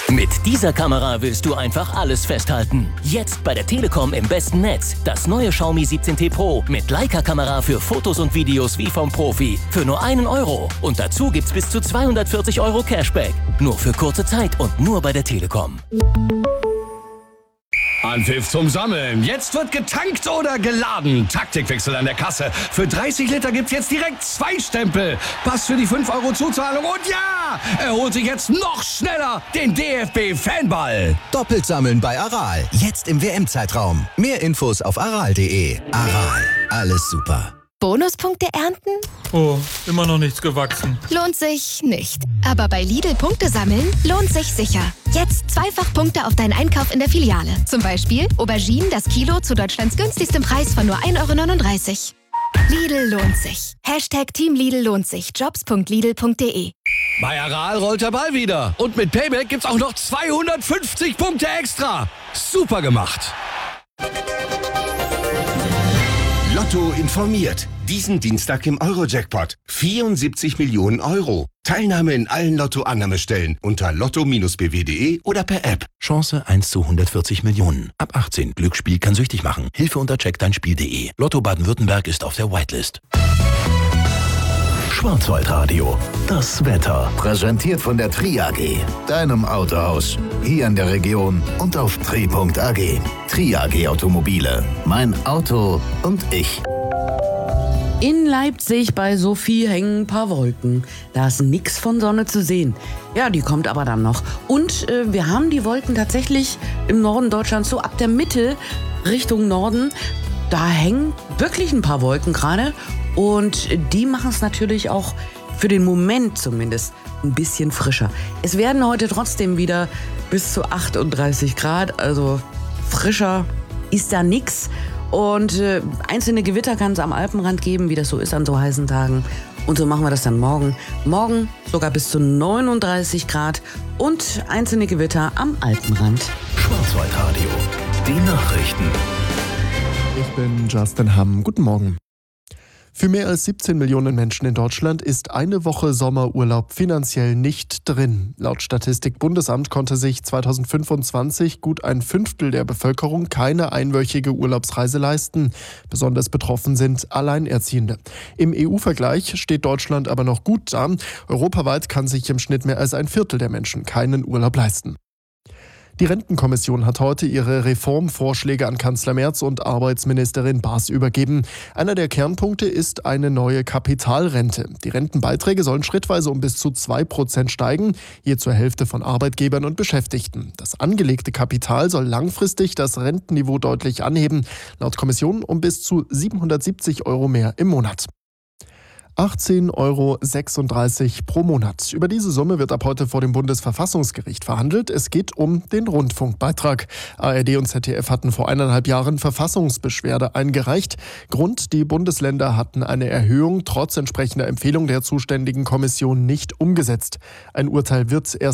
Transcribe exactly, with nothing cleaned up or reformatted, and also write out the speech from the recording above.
Mit dieser Kamera willst du einfach alles festhalten. Jetzt bei der Telekom im besten Netz. Das neue Xiaomi siebzehn T Pro mit Leica-Kamera für Fotos und Videos wie vom Profi. Für nur einen Euro. Und dazu gibt's bis zu zweihundertvierzig Euro Cashback. Nur für kurze Zeit und nur bei der Telekom. Anpfiff zum Sammeln. Jetzt wird getankt oder geladen. Taktikwechsel an der Kasse. Für dreißig Liter gibt's jetzt direkt zwei Stempel. Pass für die fünf Euro Zuzahlung und ja, er holt sich jetzt noch schneller den D F B-Fanball. Doppelt sammeln bei Aral. Jetzt im W M-Zeitraum. Mehr Infos auf aral punkt de. Aral. Alles super. Bonuspunkte ernten? Oh, immer noch nichts gewachsen. Lohnt sich nicht. Aber bei Lidl Punkte sammeln lohnt sich sicher. Jetzt zweifach Punkte auf deinen Einkauf in der Filiale. Zum Beispiel Auberginen das Kilo zu Deutschlands günstigstem Preis von nur ein Euro neununddreißig. Lidl lohnt sich. Hashtag Team Lidl lohnt sich. jobs punkt lidl punkt de. Bei Aral rollt der Ball wieder. Und mit Payback gibt's auch noch zweihundertfünfzig Punkte extra. Super gemacht. Lotto informiert. Diesen Dienstag im Euro-Jackpot. vierundsiebzig Millionen Euro. Teilnahme in allen Lotto-Annahmestellen unter lotto Bindestrich b w punkt de oder per App. Chance eins zu hundertvierzig Millionen. Ab achtzehn. Glücksspiel kann süchtig machen. Hilfe unter check dein Spiel punkt de. Lotto Baden-Württemberg ist auf der Whitelist. Schwarzwaldradio. Das Wetter. Präsentiert von der Tri A G. Deinem Autohaus. Hier in der Region und auf tri punkt a g. Tri A G Automobile. Mein Auto und ich. In Leipzig bei Sophie hängen ein paar Wolken. Da ist nix von Sonne zu sehen. Ja, die kommt aber dann noch. Und äh, wir haben die Wolken tatsächlich im Norden Deutschlands, so ab der Mitte Richtung Norden. Da hängen wirklich ein paar Wolken gerade. Und die machen es natürlich auch für den Moment zumindest ein bisschen frischer. Es werden heute trotzdem wieder bis zu achtunddreißig Grad. Also frischer ist da nix. Und äh, einzelne Gewitter kann es am Alpenrand geben, wie das so ist an so heißen Tagen. Und so machen wir das dann morgen. Morgen sogar bis zu neununddreißig Grad und einzelne Gewitter am Alpenrand. Schwarzwaldradio. Die Nachrichten. Ich bin Justin Hamm. Guten Morgen. Für mehr als siebzehn Millionen Menschen in Deutschland ist eine Woche Sommerurlaub finanziell nicht drin. Laut Statistik-Bundesamt konnte sich zweitausendfünfundzwanzig gut ein Fünftel der Bevölkerung keine einwöchige Urlaubsreise leisten. Besonders betroffen sind Alleinerziehende. Im E U-Vergleich steht Deutschland aber noch gut da. Europaweit kann sich im Schnitt mehr als ein Viertel der Menschen keinen Urlaub leisten. Die Rentenkommission hat heute ihre Reformvorschläge an Kanzler Merz und Arbeitsministerin Baas übergeben. Einer der Kernpunkte ist eine neue Kapitalrente. Die Rentenbeiträge sollen schrittweise um bis zu zwei Prozent steigen, je zur Hälfte von Arbeitgebern und Beschäftigten. Das angelegte Kapital soll langfristig das Rentenniveau deutlich anheben, laut Kommission um bis zu siebenhundertsiebzig Euro mehr im Monat. achtzehn Euro sechsunddreißig pro Monat. Über diese Summe wird ab heute vor dem Bundesverfassungsgericht verhandelt. Es geht um den Rundfunkbeitrag. A R D und Z D F hatten vor eineinhalb Jahren Verfassungsbeschwerde eingereicht. Grund: die Bundesländer hatten eine Erhöhung trotz entsprechender Empfehlung der zuständigen Kommission nicht umgesetzt. Ein Urteil wird erst